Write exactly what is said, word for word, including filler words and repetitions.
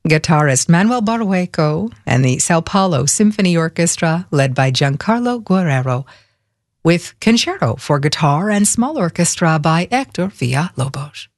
guitarist Manuel Barrueco and the Sao Paulo Symphony Orchestra, led by Giancarlo Guerrero, with Concerto for Guitar and Small Orchestra by Hector Villalobos.